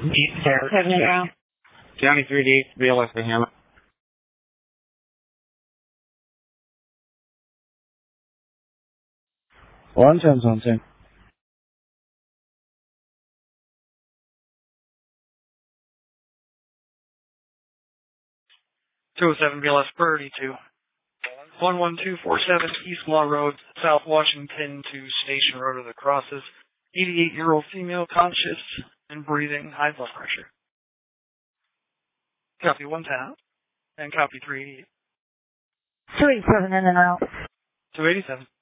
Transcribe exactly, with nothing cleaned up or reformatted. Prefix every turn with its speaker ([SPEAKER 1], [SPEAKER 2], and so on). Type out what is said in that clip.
[SPEAKER 1] Seven eight round.
[SPEAKER 2] County three D, B L S to Hamlet.
[SPEAKER 3] One ten, one ten.
[SPEAKER 4] two oh seven B L S Birdie to one one two four seven East Law Road, South Washington to Station Road of the Crosses. eighty-eight-year-old female, conscious and breathing, high blood pressure. Copy one ten out. And copy three eighty-eight.
[SPEAKER 1] two eighty-seven in and out.
[SPEAKER 4] two eighty-seven.